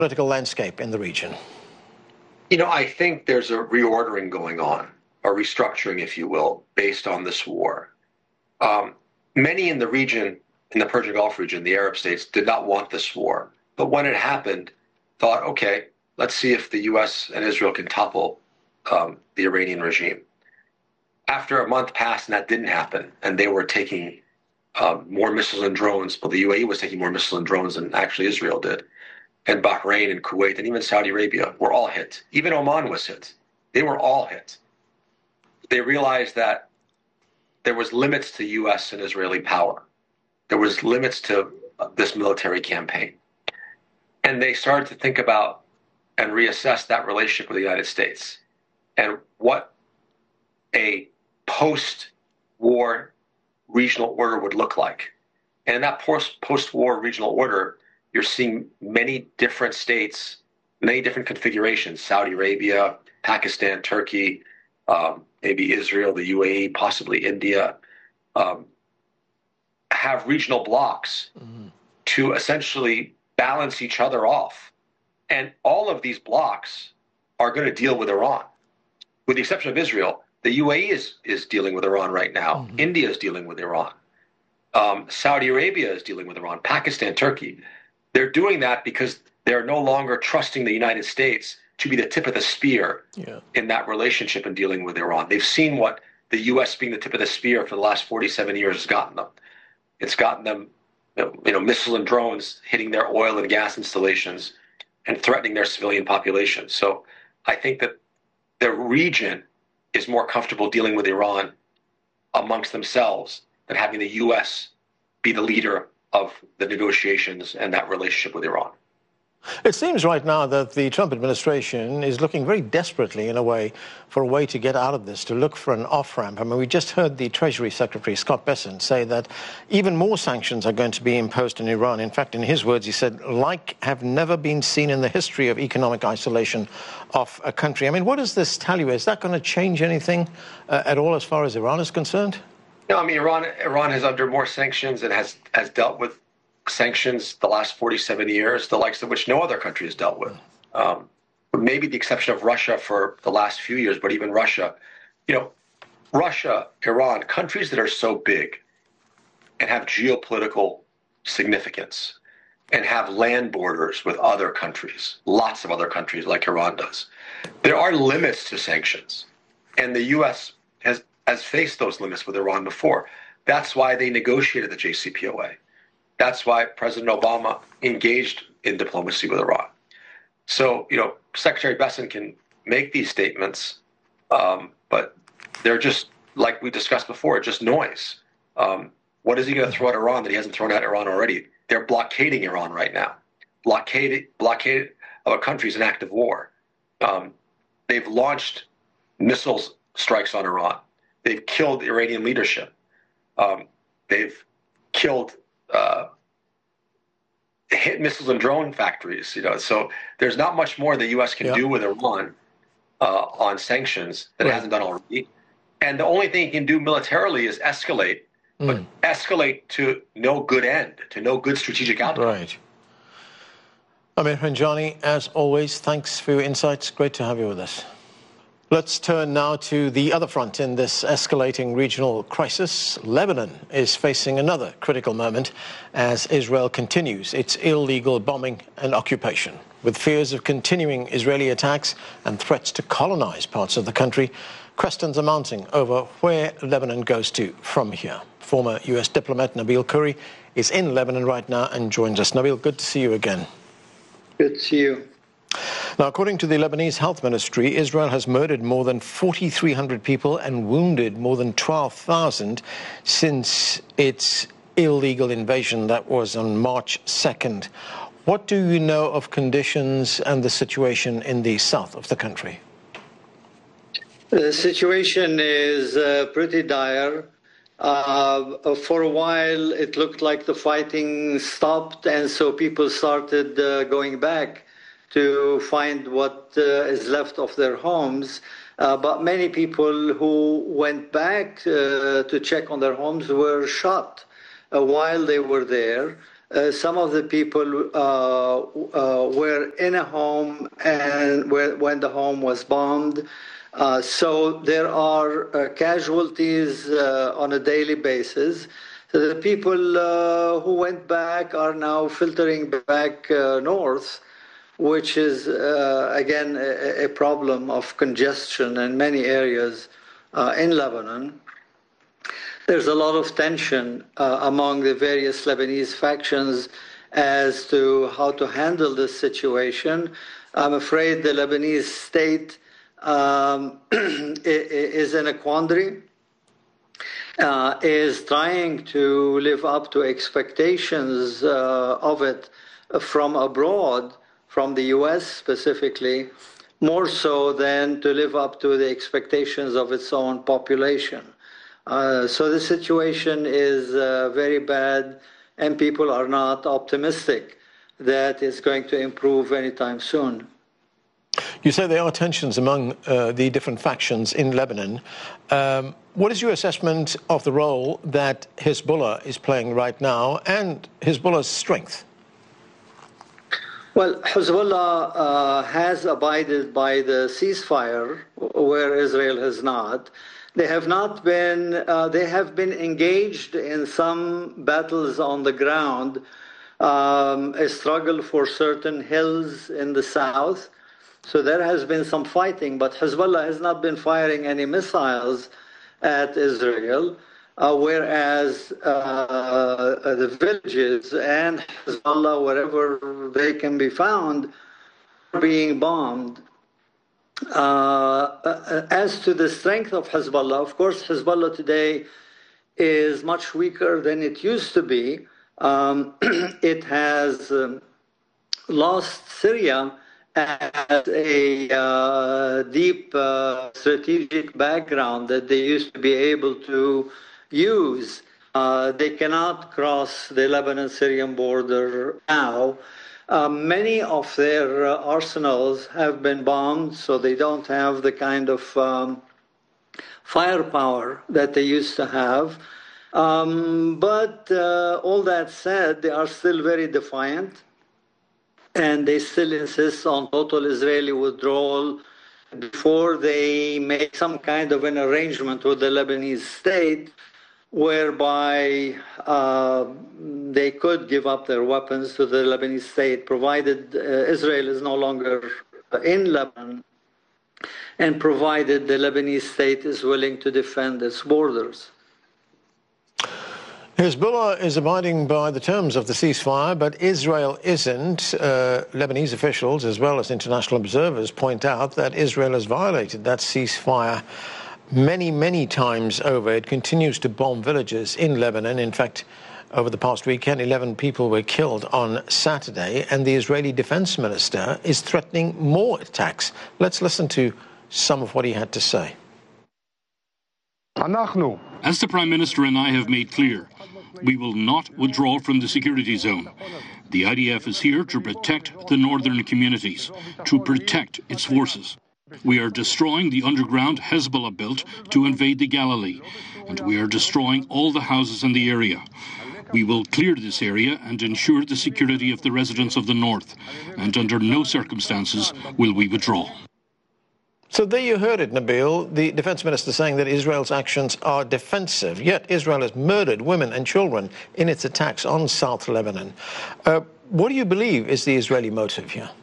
political landscape in the region? I think there's a reordering going on, a restructuring, if you will, based on this war. Many in the region, in the Persian Gulf region, the Arab states, did not want this war. But when it happened, thought, okay, let's see if the U.S. and Israel can topple the Iranian regime. After a month passed and that didn't happen, and they were taking more missiles and drones, well, the UAE was taking more missiles and drones than actually Israel did, and Bahrain and Kuwait and even Saudi Arabia were all hit. Even Oman was hit. They were all hit. They realized that there was limits to U.S. and Israeli power. There was limits to this military campaign. And they started to think about and reassess that relationship with the United States and what a post-war regional order would look like. And in that post-war regional order, you're seeing many different states, many different configurations, Saudi Arabia, Pakistan, Turkey, maybe Israel, the UAE, possibly India, have regional blocs to essentially balance each other off. And all of these blocs are going to deal with Iran. With the exception of Israel, the UAE is dealing with Iran right now. India is dealing with Iran. Saudi Arabia is dealing with Iran. Pakistan, Turkey. They're doing that because they're no longer trusting the United States to be the tip of the spear in that relationship and dealing with Iran. They've seen what the U.S. being the tip of the spear for the last 47 years has gotten them. It's gotten them, missiles and drones hitting their oil and gas installations and threatening their civilian population. So I think that the region is more comfortable dealing with Iran amongst themselves than having the U.S. be the leader of the negotiations and that relationship with Iran. It seems right now that the Trump administration is looking very desperately, in a way, for a way to get out of this, to look for an off-ramp. I mean, we just heard the Treasury Secretary, Scott Bessent, say that even more sanctions are going to be imposed on Iran. In fact, in his words, he said, like have never been seen in the history of economic isolation of a country. I mean, what does this tell you? Is that going to change anything at all as far as Iran is concerned? No, I mean, Iran is under more sanctions and has dealt with sanctions the last 47 years, the likes of which no other country has dealt with. Maybe the exception of Russia for the last few years, but even Russia. Russia, Iran, countries that are so big and have geopolitical significance and have land borders with other countries, lots of other countries like Iran does. There are limits to sanctions, and the U.S. has faced those limits with Iran before. That's why they negotiated the JCPOA. That's why President Obama engaged in diplomacy with Iran. So, Secretary Bessent can make these statements, but they're just, like we discussed before, just noise. What is he going to throw at Iran that he hasn't thrown at Iran already? They're blockading Iran right now. Blockade of a country is an act of war. They've launched missiles strikes on Iran. They've killed Iranian leadership. They've killed hit missiles and drone factories, So there's not much more the U.S. can do with Iran on sanctions that it hasn't done already. And the only thing it can do militarily is escalate, but escalate to no good end, to no good strategic outcome. Right. Amir Panjwani, as always, thanks for your insights. Great to have you with us. Let's turn now to the other front in this escalating regional crisis. Lebanon is facing another critical moment as Israel continues its illegal bombing and occupation. With fears of continuing Israeli attacks and threats to colonize parts of the country, questions are mounting over where Lebanon goes to from here. Former U.S. diplomat Nabil Khouri is in Lebanon right now and joins us. Nabil, good to see you again. Good to see you. Now, according to the Lebanese Health Ministry, Israel has murdered more than 4,300 people and wounded more than 12,000 since its illegal invasion that was on March 2nd. What do you know of conditions and the situation in the south of the country? The situation is pretty dire. For a while, it looked like the fighting stopped, and so people started going back to find what is left of their homes. But many people who went back to check on their homes were shot while they were there. Some of the people were in a home and when the home was bombed. So there are casualties on a daily basis. So the people who went back are now filtering back north, which is, again, a problem of congestion in many areas in Lebanon. There's a lot of tension among the various Lebanese factions as to how to handle this situation. I'm afraid the Lebanese state is in a quandary, is trying to live up to expectations of it from abroad, from the U.S. specifically, more so than to live up to the expectations of its own population. So the situation is very bad, and people are not optimistic that it's going to improve anytime soon. You say there are tensions among the different factions in Lebanon. What is your assessment of the role that Hezbollah is playing right now and Hezbollah's strength? Well, Hezbollah has abided by the ceasefire, where Israel has not. They have not been. They have been engaged in some battles on the ground, a struggle for certain hills in the south. So there has been some fighting, but Hezbollah has not been firing any missiles at Israel, whereas the villages and Hezbollah, wherever they can be found, are being bombed. As to the strength of Hezbollah, of course, Hezbollah today is much weaker than it used to be. It has lost Syria as a deep strategic background that they used to be able to use. They cannot cross the Lebanon-Syrian border now. Many of their arsenals have been bombed, so they don't have the kind of firepower that they used to have. But all that said, they are still very defiant, and they still insist on total Israeli withdrawal before they make some kind of an arrangement with the Lebanese state whereby they could give up their weapons to the Lebanese state, provided Israel is no longer in Lebanon, and provided the Lebanese state is willing to defend its borders. Hezbollah is abiding by the terms of the ceasefire, but Israel isn't. Lebanese officials, as well as international observers, point out that Israel has violated that ceasefire many times over. It continues to bomb villages in Lebanon. In fact, over the past weekend, 11 people were killed on Saturday, and the Israeli defense minister is threatening more attacks. Let's listen to some of what he had to say. As the Prime Minister and I have made clear, we will not withdraw from the security zone. The IDF is here to protect the northern communities, to protect its forces. We are destroying the underground Hezbollah built to invade the Galilee, and we are destroying all the houses in the area. We will clear this area and ensure the security of the residents of the north, and under no circumstances will we withdraw. So there you heard it, Nabil, the defense minister saying that Israel's actions are defensive, yet Israel has murdered women and children in its attacks on South Lebanon. What do you believe is the Israeli motive here?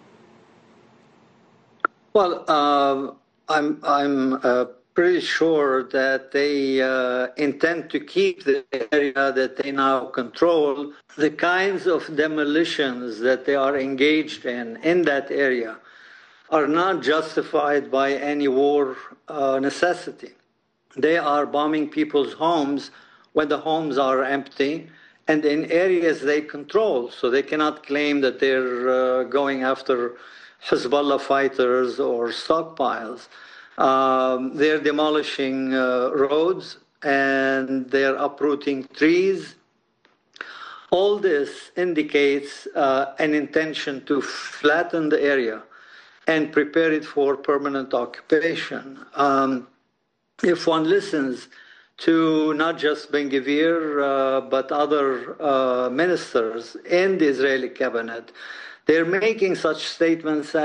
Well, I'm pretty sure that they intend to keep the area that they now control. The kinds of demolitions that they are engaged in that area are not justified by any war necessity. They are bombing people's homes when the homes are empty and in areas they control, so they cannot claim that they're going after Hezbollah fighters or stockpiles. They're demolishing roads and they're uprooting trees. All this indicates an intention to flatten the area and prepare it for permanent occupation. If one listens to not just Ben-Gvir, but other ministers in the Israeli cabinet. They're making such statements